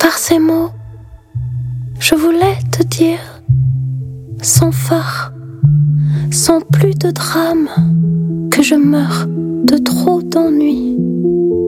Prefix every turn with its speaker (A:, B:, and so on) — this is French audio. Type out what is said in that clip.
A: Par ces mots, je voulais te dire, sans phare, sans plus de drame, que je meurs de trop d'ennui.